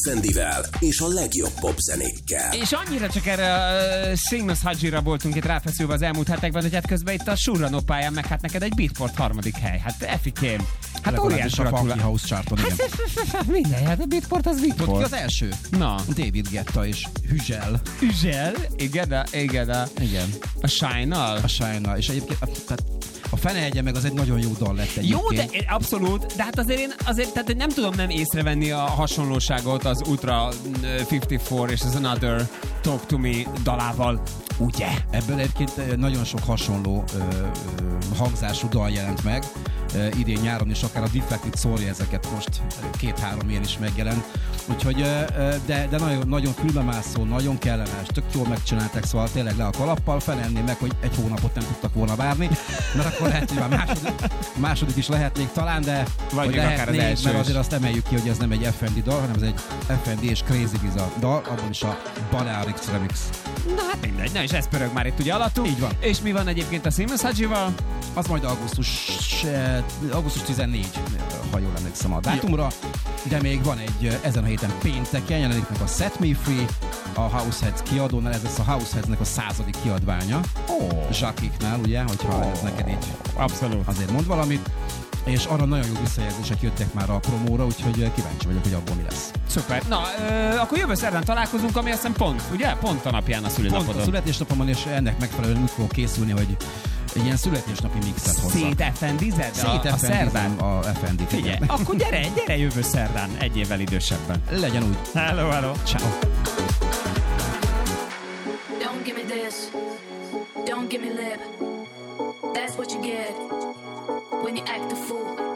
Szendivel és a legjobb popzenékkel. És annyira csak erre a Seamus Hadjira voltunk itt ráfeszülve az elmúlt hetekben, hogy hát közben itt a Surranó pályán, meg hát neked egy Beatport 3. hely. Hát efikém. Hát óriási a Funky House charton, igen. Hát minden, hát a Beatport az Beatport. Tudod ki az első? Na. David Guetta és Hüzsel. Üzsel? Igen. Igen. A Shine-nal? A Shine-nal. És egyébként a Fene egye meg az egy nagyon jó dal lett egyébként. Jó, de abszolút, de hát azért tehát nem tudom nem észrevenni a hasonlóságot az Ultra 54 és az Another Talk to Me dalával, ugye? Ebből egyébként nagyon sok hasonló hangzású dal jelent meg idén nyáron, és akár a Defected Sorry ezeket most 2-3 ér is megjelent. Úgyhogy, de nagyon, nagyon fülbemászó, nagyon kellemes, tök jól megcsinálták, szóval tényleg le a kalappal, felenném meg, hogy egy hónapot nem tudtak volna várni, mert akkor lehet, hogy már második is lehet még talán, de vagy lehetnék, mert azért azt emeljük ki, hogy ez nem egy FND dal, hanem ez egy FND és Crazy Biza dal, abban is a Balearics remix. Na hát mindegy, na és ez pörög már itt ugye alattunk. Így van. És mi van egyébként a Seamus Hadjival? Az majd augusztus 14, ha jól emlékszem a dátumra, de még van egy ezen a héten pénteken jelenik meg a Set Me Free, a Househeads kiadónál, ez lesz a Househeadsnek a 100. kiadványa. Zsakiknál, ugye, hogyha ez neked így abszolút azért mond valamit. És arra nagyon jó visszajelzések jöttek már a promóra, úgyhogy kíváncsi vagyok, hogy abból mi lesz. Szuper. Na, akkor jövő szerdán találkozunk, ami azt hiszem pont, ugye? Pont a napján a szülinapodon. Pont a születésnapomon, és ennek megfelelően úgy fogok készülni, hogy egy ilyen születésnapi mixet hozzak. Szét-FND-zed a szerdán? A FND-t. Figyelj, akkor gyere jövő szerdán, egy évvel idősebben. Legyen úgy. Hello. Ciao. Don't give me this. Don't give me lip. That's what you get when you act a fool.